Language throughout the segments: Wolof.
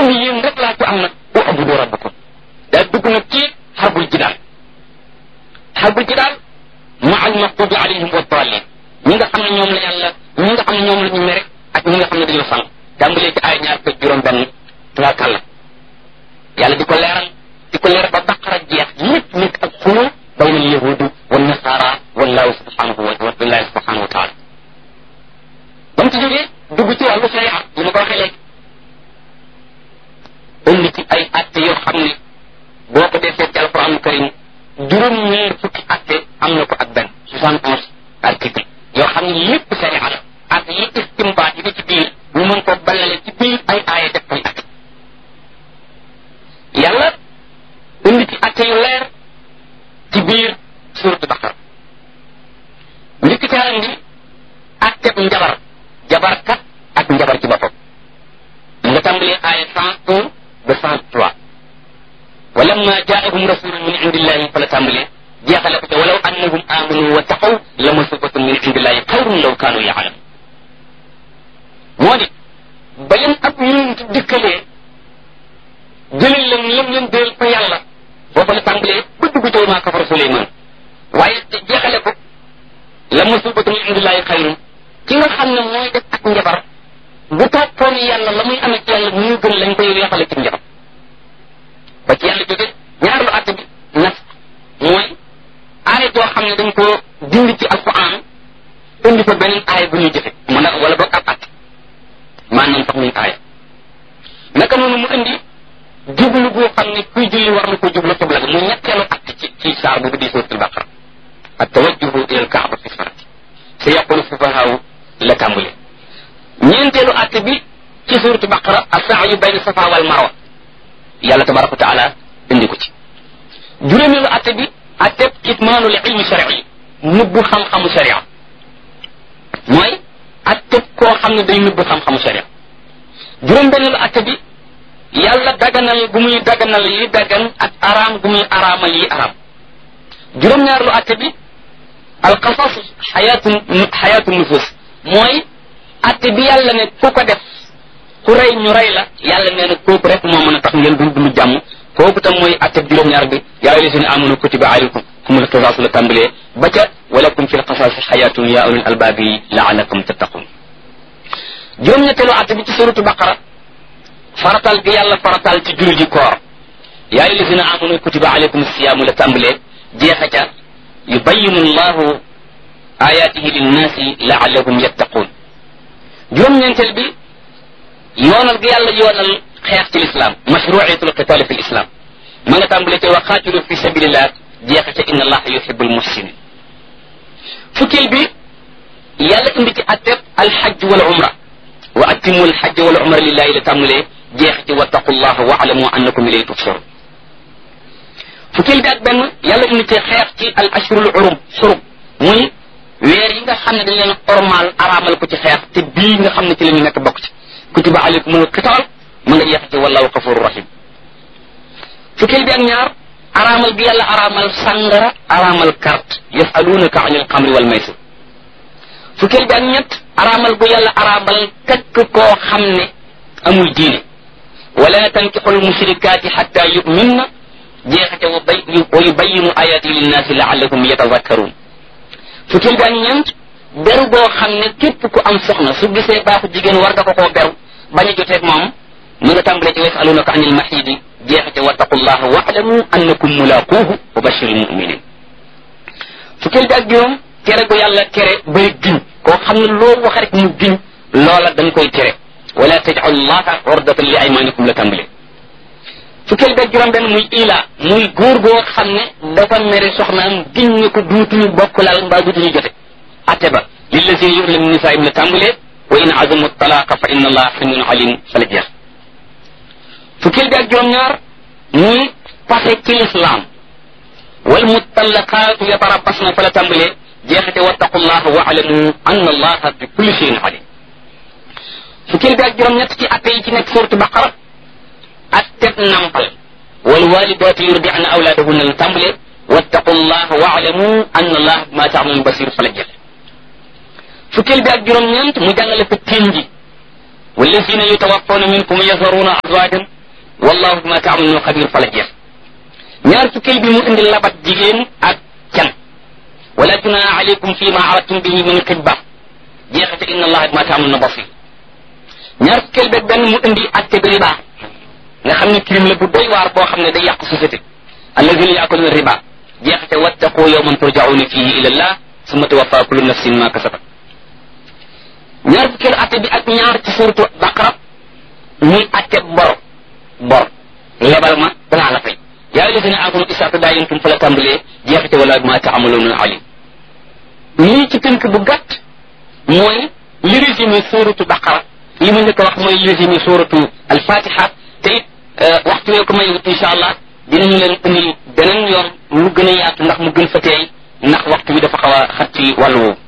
ni yéen rek laa ci am nag wa abudu rabbakum daa dugg nag ci xarbul jidaal ma al maxdubi alayhim wa dallin ñi nga xam ne ñoom la yàlla ñi nga xam ne ñoom la ñu mere ak ñi nga xam ne dañoo sànq tàmbalee ci ay ñaar fekk juróom benn tubaarkàlla yàlla di ko leeral ba baqara jeex lépp nekk ak xuloo bayna al yahudi wa nasara wallahu subhanahu wa taala ba mu ci jógee dugg ci wàllu sharia li ma ko waxee léegi indi ci ay atte yoo xam ne boo ko defee ci alquran karim juróom-ñeer fukki atte am na ko ak benn 71 article yoo xam ne lépp sharia la ak yi istimbaat yi ci biir ñu mën ko balale ci biir ay aaya def koy atte yàlla indi ci atte yu leer ci biir suuratu Baqara njëkk ca indi atteb njabar jabarkat ak njabar ci boppam nga tàmbalee aaya 101 ba 103 walamma jaahum rasulun min indillahi fa la tàmbalee jeexale ko te walaw annahum amanu wa taqaw la masubatun min indillahi xayrun law kaanu yaalamun moo di ba leen ab yonent dikkalee jëlal leen déel fa yàlla foofu la tàmbalee ba dugg ci maa kafara Suleymaan waaye jeexale ko la masubatun min indillahi xayrun ki nga xam ne mooy def ak njabar bu toppoon yàlla la muy amee ci yàlla muy gën lañ koy weexale ci njabar ba ci yàlla jóge ñaareelu àtte bi nas mooy aaya joo xam ne dañ ko dindi ci alquran indi fa beneen aaya bu ñuy jëfe mën a wala boog ab àtte maanaam sax muy aaya naka noonu mu indi jublu boo xam ne kuy julli war na ko jublu xibla bi muy ñetteelu àtte ci saar bu di suuratul Baqara at tawajjuhu ila al kaaba fi farati sa yaqulu sufahaaw la tàmbule ñeenteelu àtte bi ci suuratu Baqara as-sa'yu bayna safa wal marwa yàlla tabaraka wa taala indi ko ci juróomeelu àtte bi àtte kitmaanul ilmi shar'i nëbbu xam-xamu sharia mooy àtte koo xam ne day nëbbu xam-xamu sharia juróom-benneelu àtte bi yàlla daganal gu muy daganal yi dagan ak araam gu muy araamal yi araam juróom-ñaareelu àtte bi alqasas xayaatu nufus mooy atte bi yàlla ne ku ko def ku rey ñu rey la yàlla nee na kooku rek moo mën a tax ngeen dund jàmm kooku tam mooy atte bi juróom-ñaar bi yaa ayyuhal lazina amanu kutiba alaykumul qisaasu la tàmbalee ba ca walakum fil qisaasi xayaatun yaa ulil albaabi laalakum tattaqun juróom-ñetteelu atte bi ci suratu Baqara faratal gi yàlla faratal ci julli ji koor yaa ayyuhal lazina amanu kutiba alaykumus siyaamu la tàmbalee jeexa ca yubayyinu llahu ayaatihi linnaasi laallahum yattaquun juróom-ñeenteel bi yoonal gi yàlla yoonal xeex ci lislaam mashruiyatul qitaali fi lislaam ma nga tàmbale te wa qaatilu fi sabilillah jeexa ca inna allaha yuhibbul muhsinin fukkeel bi yàlla indi ci atteb alxajj wal umra wa atimmu alxajj wal umra lillahi la tàmbalee jeexa ci wattaqullaha wa alamu annakum ilayhi tuhsharun fukkeel bi ak benn yàlla indi ci xeex ci al ashhurul xurum muy weer yi nga xam ne dañ leen ormal araamal ko ci xeex te bii nga xam ne ci la ñu nekk bokk ci kutiba alaykumul qitaal ma nga jeex ci wallahu ghafurur rahim fukkeel bi ak ñaar araamal bi yàlla araamal sàngara araamal carte yasalunaka anil xamri wal maysir fukkeel bi ak ñett araamal bu yàlla araamal tekk koo xam ne amul diine wala tankixul mushrikaati xatta yuminna jeexate wa yubayinu ayati linnaasi laallahum yatazakkaruun fukkeel bi ak ñeent beru boo xam ne képp ku am soxna su gisee baaxu jigéen war nga ko koo beru bañ a joteeg moom mu nga tàmbalee ci yasalunaka anil maxiidi jeexate wattaqullaha waalamu annakum mulaquuhu wa bashiril muminin fukkeel bi ak juróom tere gu yàlla tere bay giñ koo xam ne loo wax rek mu giñ loola dañ koy tere wala tajcalullaha ordatan li aymanikum la tàmbalee fukkeel bi ak juróom benn muy ila muy góor goo xam ne dafa mere soxnaam giñ ne ko duutuñu bokk laal mbaa duutuñu jote atte ba lillazina yu'luna min nisaa'ihim la tàmbalee wa in azamu talaqa fa inna allaha samiun alim fa la jeex fukkeel bi ak juróom ñaar muy pase ci lislaam wal mutallaqaatu yatarabbasna fa la tàmbalee jeexate wattaqullaha wa alamu anna allaha bi kulli shay'in alim fukkeel bi ak juróom ñett ci atte yi ci nekk suuratu Baqara atteb nampal wal walidaatu yurdi'na awlaadahunna la tàmbalee wattaqullaha wa alamu anna allaha bima ta'malun basir fa la jeex fukkeel bi ak juróom ñeent mu jàngale ko teen ji wallazina yutawaffawna minkum yazaruna azwajan wallahu bima ta'maluna xabir fa la jeex ñaar fukkeel bi mu indi labat jigéen ak can wala junaha alaykum fi ma aradtum bihi min xitba jeexate inna allaha bima ta'maluna basir ñaar fukkeel beeg benn mu indi atte bi riba nga xam ne crime la bu doy waar boo xam ne day yàq société alladina yaakuluna riba jeexate wattaqu yawman turja'una fihi ila allah summa tuwaffa kullu nafsin ma kasabat ñaar fukkeel atte bi ak ñaar ci suratu baqara muy atte bor lebal ma danaa la fay yaa alladina amanu isa tadayantum fa la tàmbalee jeexate wala bima ta'maluna alim lii ci tënk bu gàtt mooy li résumé suratu baqara li mu njëkk a wax mooy li résumé suratu al-fatiha te it waxtu wee ko may insha allah dinañu leen indil beneen yoon lu gën a yaatu ndax mu gën fa teey ndax waxtu bi dafa xaw a xat ci wàllu woowu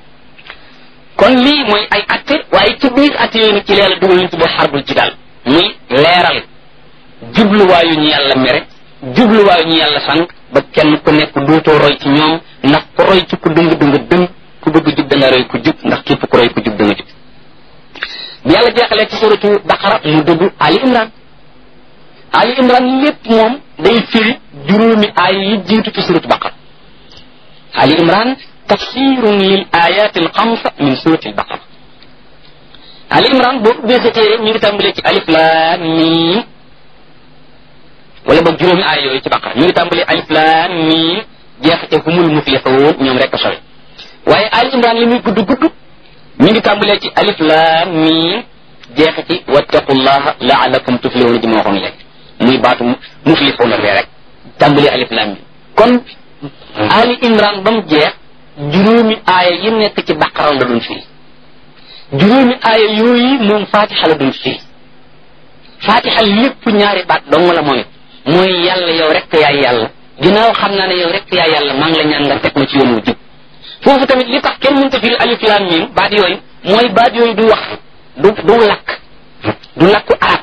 kon lii mooy ay atte waaye ci biir atte yooyu nag ci leela dugal ñu ci boo xarbul ci daal muy leeral jubluwaayu ñu yàlla mere jubluwaayu ñu yàlla sànq ba kenn ku nekk dootoo roy ci ñoom ndax ku roy ci ku dëng dëng ku bëgg jub da nga roy ku jub ndax képp ku roy ku jub da nga jub bi yàlla jeexalee ci suratu baqara mu dugg ali imran lépp moom day firi juróomi aay yi jiitu ci suratu baqara ali imran tafsirun lil ayati al xamsa min surati al baqara ali imran boo ubbee sa téere ñu ngi tàmbalee ci alif lam mim wala boog juróomi aay yooyu ci baqara ñu ngi tàmbalee alif lam mim jeexate humul muflihun ñoom rek a sori waaye ali imran li muy gudd mi ngi tàmbalee ci alif lam mim jeexati wattaqullaha la'allakum tuflihun ji ma waxoon léegi muy baatu muflihun la rek tàmbalee alif lam mim kon ali imran ba mu jeex juróomi aaya yi nekk ci baqara la doon firi juróomi aaya yooyu moom fatiha la doon firi fatiha lépp ñaari baat dong la mooy yàlla yow rek yaay yàlla ginnaaw xam naa ne yow rek yaay yàlla maa ngi la ñaan nga teg ma ci yoon wu jub foofu tamit li tax kenn mënta firi alif lam mim baat yooyu mooy baat yooyu du wax du lakku arab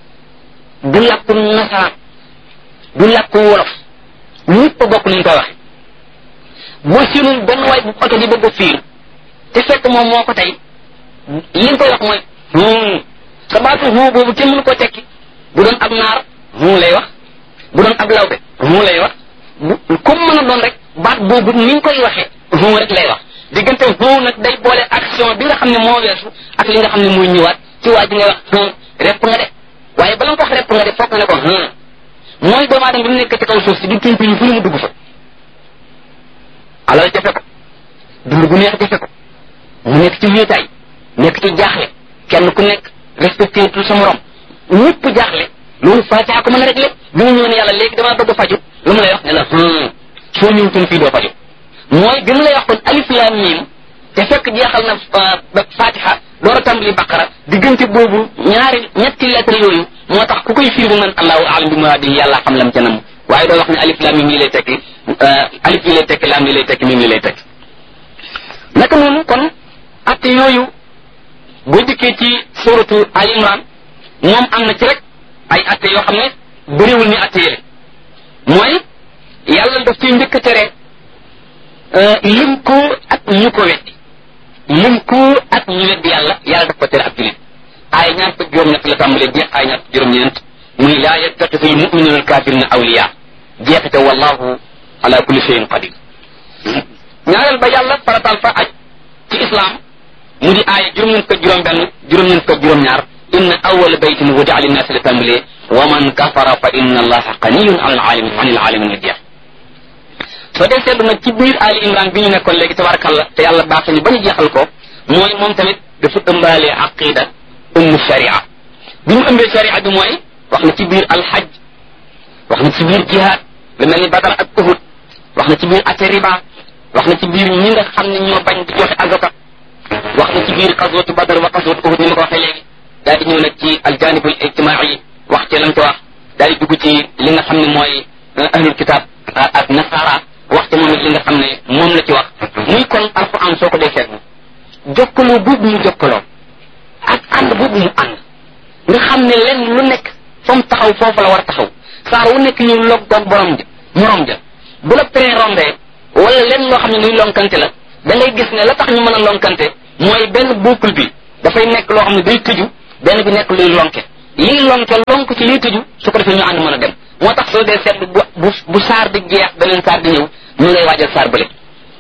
du lakku nasaraan du lakku wolof ñëpp bokk nañ koy waxe boo siinul benn waay bu oto di bëgg a fiir te fekk moom moo ko tey li nga koy wax mooy sa baatu boobu kenn mënu ko tekki bu doon ab naar lay wax bu doon ab lawbe lay wax comme mën a doon rek baat boobu ni nga koy waxee rek lay wax diggante nag day boole action bi nga xam ne moo weesu ak li nga xam ne mooy ñëwaat ci waa ji ngay wax repp nga de waaye bala nga ko wax repp nga de foog nga ne ko mooy doomu aadama bi mu nekk ci kaw suuf si di tuñ fu ne mu dugg fa alal jafe ko dund gu neex jafe ko mu nekk ci wéetaay nekk ci jaaxle kenn ku nekk respecté tout sa morom ñëpp jaaxle loolu fatiha ko mën a rek lépp bi mu ñëw ne yàlla léegi damaa bëgg a faju lu mu lay wax ne la soo ñëwutoon fii doo faju mooy bi mu lay wax kon alif lam mim te fekk jeexal na fatiha door a tàmbali baqara diggante boobu ñetti lettre yooyu moo tax ku koy firi man allahu a'lam bi muraadihi yàlla xam lam ca nam waaye doo wax ne alif lam mim lii lay tekki alif lii lay tekki lam lii lay tekki mim lii lay tekki naka noonu kon atte yooyu boo dikkee ci suratu al imran moom am na ci rek ay atte yoo xam ne bëriwul ni atte yële mooy yàlla daf ciy njëkk a tere lim ko ak ñu ko weddi lim ko ak ñu weddi yàlla daf ko tere ak julit ay ñaar fukk juróom-ñett la tàmbalee jeex ay ñaar fukk juróom-ñeent muy laa yattaxidu almu'minuuna alkaafiriina awliyaa jeexite wallahu ala kulli shay'in qadir ñaareel ba yàlla faratal fa aj ci islam mu di aaya juróom-ñeent fukk juróom-benn juróom-ñeent fukk juróom-ñaar inna awwala baytin wudi'a linnaasi la tàmbalee wa man kafara fa inna allaha ganiyyun anil aalamiin la jeex soo dee seetlu nag ci biir Ali Imran bi ñu nekkoon léegi tabarakallah te yàlla baaxee ñu ba ñu jeexal ko mooy moom tamit dafa ëmbaale aqida sharia bi mu ëmbee sharia bi mooy wax na ci biir alhajj wax na ci biir jihaad lu mel ni Badar ak Uhud wax na ci biir ate riba wax na ci biir ñi nga xam ne ñoo bañ di joxe azaka wax na ci biir qazwatu Badar wa qazwatu Uhud ni ma ko waxee léegi daal di ñëw nag ci aljanibul ijtimaai wax ci lam ci wax daal di dugg ci li nga xam ne mooy ahlul kitab ak nasara wax ci moom it li nga xam ne moom la ci wax muy kon alquran soo ko dee seetlu jokkaloo boobu mu jokkaloo ak ànd boobu mu ànd nga xam ne lenn lu nekk fa mu taxaw foofu la war a taxaw saar wu nekk ñu log doog morom ja bu la train rombee wala lenn loo xam ne luy lonkante la da ngay gis ne la tax ñu mën a lonkante mooy benn boucle bi dafay nekk loo xam ne day tëju benn bi nekk luy lonke liy lonke lonk ci liy tëju su ko defee ñu ànd mën a dem moo tax soo dee seetlu bu saar di jeex beneen saar di ñëw ñu ngay waajal saar bële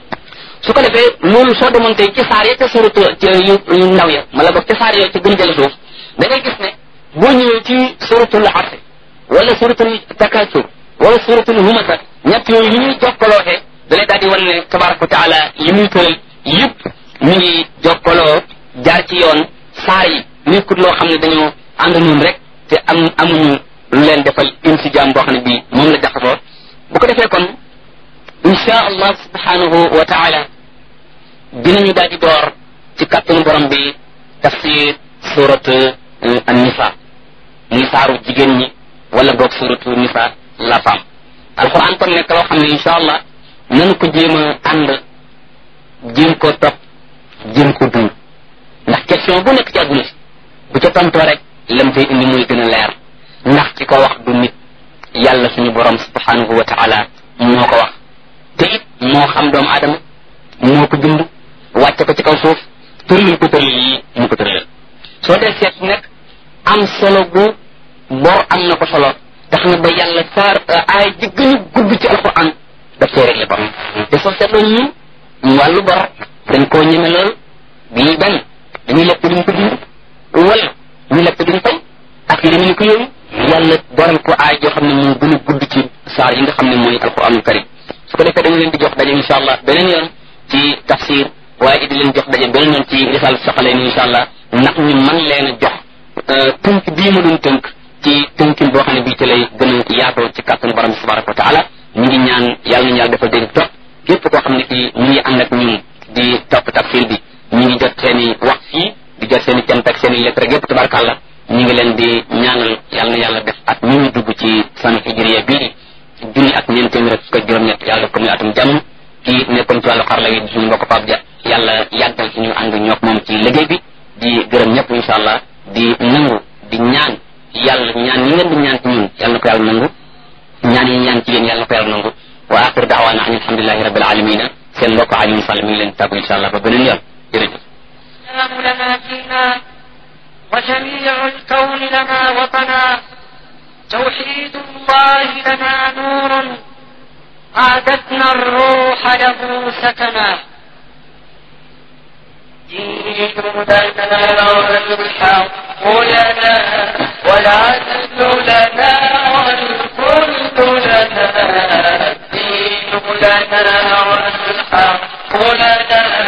su ko defee loolu soo demoon tey ci saar ya ca suratu yu ndaw ya mala boog ca saar yooyu ca gën jële suuf da ngay gis ne boo ñëwee ci suratul asr wala suratul takasur wala suratul humasa ñett yooyu li ñuy jokkalooxee da lay daal di wan ne tabaraka wa taala yi muy tëral yëpp mi ngi jokkaloo jaar ci yoon saar yi nekkut loo xam ne dañoo ànd noonu rek te amuñu lu leen defal insijaam boo xam ne bii moom la jaxasoo bu ko defee kon insha allah subhanahu wa taala dinañu daal di door ci kàttanu borom bi tafsir surat an-nisa muy saaru jigéen ñi wala boog suratu nisa la femme alquran kon nekk loo xam ne insha allah nanu ko jéem a ànd jéem ko topp jéem ko dund ndax question bu nekk ci àdduna si bu ca tontoo rek lam fay indi muy gën a leer ndax ci ko wax du nit yàlla suñu borom subhanahu wa taala moo ko wax te it moo xam doomu aadama moo ko bind wàcce ko ci kaw suuf tërlil ko tërlil yi mu ko tërlil soo dee seet nekk am solo gu bor am na ko solo tax na ba yàlla saar ay ji gën a gudd ci alquran daf cee réglé bor te soo seetloo ñun wàllu bor dañ koo ñeme lool bii benn dañuy lekk duñ ko dund wala ñu lekk duñ fay ak yi ni ko yooyu yàlla boral ko aay joo xam ne moo gën a gudd ci saar yi nga xam ne mooy alquranul karim su ko defee dañu leen di jox daje insha allah beneen yoon ci tafsir waaye di leen jox daje beneen yoon ci risal soxalee ni insha allah ndax ñu mën leen a jox tënk bii ma doon tënk ci tënkin boo xam ne bii ci lay gën a yaatoo ci kàttanu borom bi tabaraka wa taala ñu ngi ñaan yàlla nañu yàlla defal dégg topp képp koo xam ne kii ñu ngi ànd ak ñun di topp tafsir bi ñu ngi jot seen i wax fii di jot seen i cant ak seen i lettre rek yépp tabarakàllah ñu ngi leen di ñaanal yàlla na yàlla def at ñu ñu dugg ci sanu hijriya bii junni ak ñeent téeméer ak fukk ak juróom-ñett yàlla def ko muy atum jàmm kii nekkoon ci wàllu xarala yi di suñu mbokk Pape Dia yàlla yàggal ci ñu ànd ñook moom ci liggéey bi di gërëm ñëpp insha allah di nangu di ñaan yàlla ñaan yi ngeen di ñaan ci ñun yàlla na ko yàlla nangu ñaan yi ñaan ci yéen yàlla na ko yàlla nangu wa axiru daawaana an alhamdulillahi rabbil alamina seen mbokk Alioune Sall mi ngi leen tàggu insha allah ba beneen yoon jërëjëf وجميع الكون لنا وطنا توحيد الله لنا نور أعددنا الروح له سكنا دين لنا والحق لنا والعدل لنا والخلد لنا الدين لنا والحق لنا